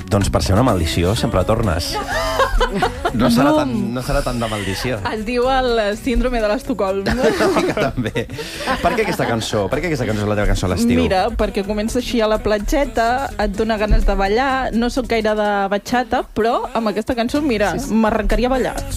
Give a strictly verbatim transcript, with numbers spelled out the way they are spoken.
Doncs per ser una maldició sempre tornes. No serà tan, no serà tan de maldició. Es diu el síndrome de l'Estocolm. Que també. Per què aquesta cançó? Per què aquesta cançó és la teva cançó a l'estiu? Mira, perquè comença així a la platgeta, et dona ganes de ballar, no sóc gaire de batxata, però amb aquesta cançó, mira, sí, sí. m'arrencaria a ballar.